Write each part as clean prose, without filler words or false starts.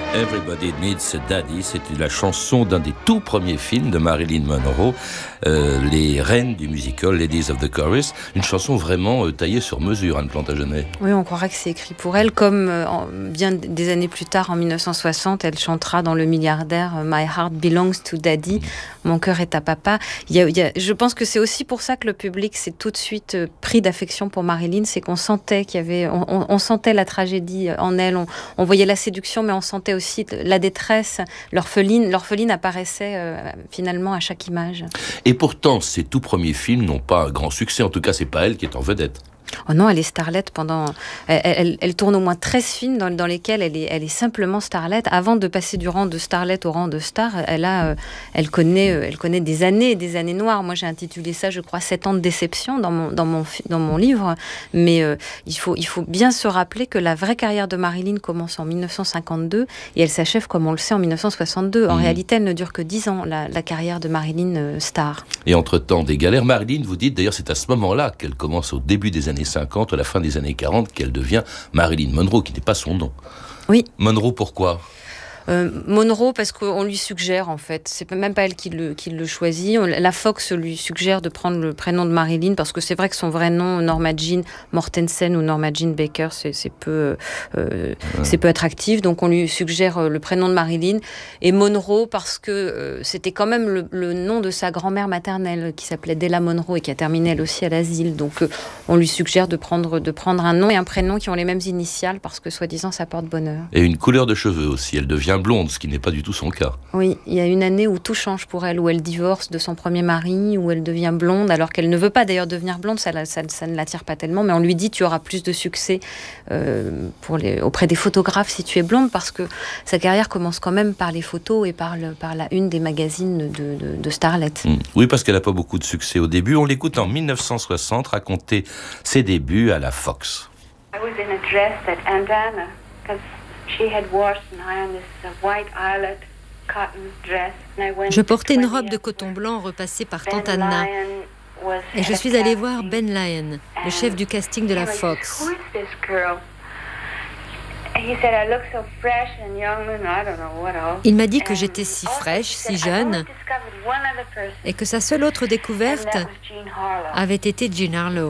Everybody Needs a Daddy, c'était la chanson d'un des tout premiers films de Marilyn Monroe, les reines du musical Ladies of the Chorus, une chanson vraiment taillée sur mesure, Anne Plantagenet. Oui, on croirait que c'est écrit pour elle, comme bien des années plus tard, en 1960, elle chantera dans Le Milliardaire My Heart Belongs to Daddy, mon cœur est à papa. Je pense que c'est aussi pour ça que le public s'est tout de suite pris d'affection pour Marilyn, c'est qu'on sentait qu'il y avait, on sentait la tragédie en elle, on voyait la séduction, mais on sentait aussi la détresse, l'orpheline apparaissait finalement à chaque image. Et pourtant, ces tout premiers films n'ont pas un grand succès, en tout cas c'est pas elle qui est en vedette. Oh non, elle est starlette pendant... Elle tourne au moins 13 films dans lesquels elle est simplement starlette. Avant de passer du rang de starlette au rang de star, elle connaît des années noires. Moi, j'ai intitulé ça, je crois, 7 ans de déception dans mon livre. Mais il faut bien se rappeler que la vraie carrière de Marilyn commence en 1952 et elle s'achève, comme on le sait, en 1962. En réalité, elle ne dure que 10 ans, la carrière de Marilyn star. Et entre-temps, des galères. Marilyn, vous dites, d'ailleurs, c'est à ce moment-là qu'elle commence, au début des années 50, à la fin des années 40, qu'elle devient Marilyn Monroe, qui n'est pas son nom. Oui. Monroe, pourquoi ? Monroe, parce qu'on lui suggère, en fait. C'est même pas elle qui le choisit. La Fox lui suggère de prendre le prénom de Marilyn, parce que c'est vrai que son vrai nom, Norma Jean Mortensen ou Norma Jean Baker, c'est peu attractif. Donc on lui suggère le prénom de Marilyn. Et Monroe, parce que c'était quand même le nom de sa grand-mère maternelle, qui s'appelait Della Monroe, et qui a terminé elle aussi à l'asile. Donc on lui suggère de prendre un nom et un prénom qui ont les mêmes initiales, parce que soi-disant ça porte bonheur. Et une couleur de cheveux aussi. Elle devient blonde, ce qui n'est pas du tout son cas. Oui, il y a une année où tout change pour elle, où elle divorce de son premier mari, où elle devient blonde, alors qu'elle ne veut pas d'ailleurs devenir blonde, ça ne l'attire pas tellement, mais on lui dit tu auras plus de succès auprès des photographes si tu es blonde, parce que sa carrière commence quand même par les photos et par la une des magazines de starlet. Oui, parce qu'elle n'a pas beaucoup de succès au début. On l'écoute en 1960 raconter ses débuts à la Fox. I was in a dress at Andana, because she had washed and ironed this white eyelet cotton dress. Je portais une robe de coton blanc repassée par Tante Anna. Et je suis allée voir Ben Lyon, le chef du casting de la Fox. Il m'a dit que j'étais si fraîche, si jeune, et que sa seule autre découverte avait été Jean Harlow.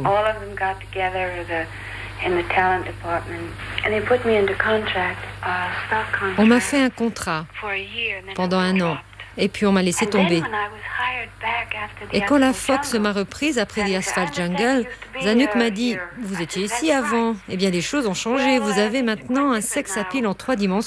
On m'a fait un contrat pendant 1 an, et puis on m'a laissé tomber. Et quand la Fox m'a reprise après The Asphalt Jungle, Zanuck m'a dit « Vous étiez ici avant. Eh bien, les choses ont changé. Vous avez maintenant un sex appeal en 3 dimensions. »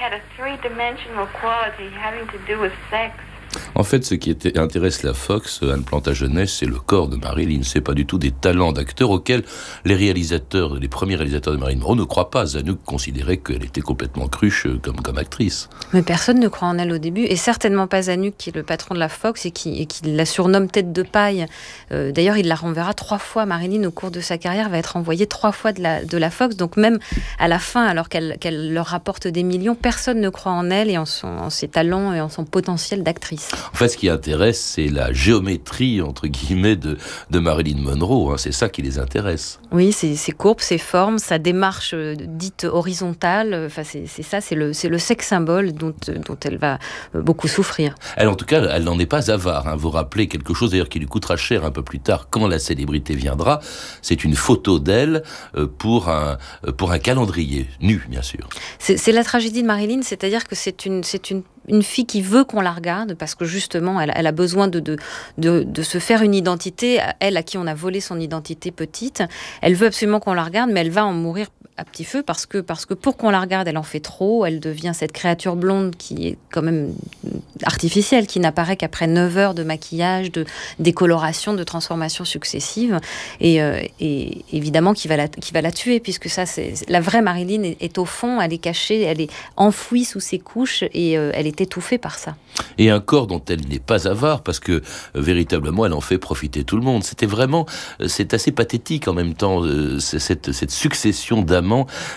En fait, ce qui intéresse la Fox, Anne Plantagenet, c'est le corps de Marilyn. C'est pas du tout des talents d'acteur auxquels les premiers réalisateurs de Marilyn Monroe ne croient pas. Zanuck considérait qu'elle était complètement cruche comme actrice. Mais personne ne croit en elle au début, et certainement pas Zanuck, qui est le patron de la Fox et qui la surnomme tête de paille. D'ailleurs, il la renverra 3 fois. Marilyn, au cours de sa carrière, va être envoyée 3 fois de la Fox. Donc même à la fin, alors qu'elle leur rapporte des millions, personne ne croit en elle et en ses talents et en son potentiel d'actrice. En fait, ce qui intéresse, c'est la géométrie, entre guillemets, de Marilyn Monroe. C'est ça qui les intéresse. Oui, ses courbes, ses formes, sa démarche dite horizontale. Enfin, c'est le sex symbole dont elle va beaucoup souffrir. Elle, en tout cas, elle n'en est pas avare. Vous rappelez quelque chose, d'ailleurs, qui lui coûtera cher un peu plus tard, quand la célébrité viendra. C'est une photo d'elle pour un calendrier, nu, bien sûr. C'est la tragédie de Marilyn, c'est-à-dire que c'est une fille qui veut qu'on la regarde, parce que justement, elle a besoin de se faire une identité, elle à qui on a volé son identité petite. Elle veut absolument qu'on la regarde, mais elle va en mourir à petit feu, parce que pour qu'on la regarde, elle en fait trop. Elle devient cette créature blonde qui est quand même artificielle, qui n'apparaît qu'après 9 heures de maquillage, de décoloration, de transformation successive, et évidemment qui va la tuer, puisque ça, c'est la vraie Marilyn est au fond, elle est cachée, elle est enfouie sous ses couches, et elle est étouffée par ça. Et un corps dont elle n'est pas avare, parce que véritablement elle en fait profiter tout le monde. C'est assez pathétique en même temps, cette succession d'amants.